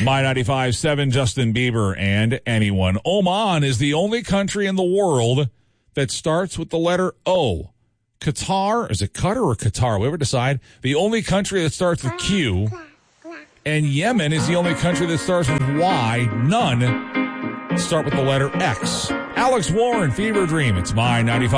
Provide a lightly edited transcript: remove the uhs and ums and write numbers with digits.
My 95.7, Justin Bieber and anyone. Oman is the only country in the world that starts with the letter O. Qatar, is it Qatar or Qatar? We ever decide? The only country that starts with Q. And Yemen is the only country that starts with Y. None start with the letter X. Alex Warren, Fever Dream. It's My 95.